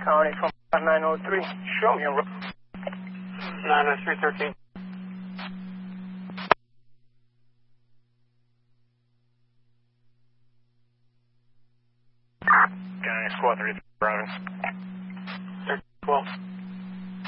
County from 903. Show me a road. 90313. County Squad 3, Browning. 12.